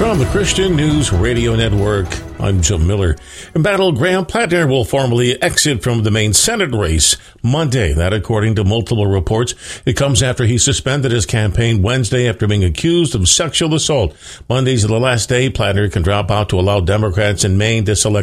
From the Christian News Radio Network, I'm Jim Miller. Embattled Graham Plattner will formally exit from the main Senate race Monday. That, according to multiple reports, it comes after he suspended his campaign Wednesday after being accused of sexual assault. Monday's the last day Plattner can drop out to allow Democrats in Maine to select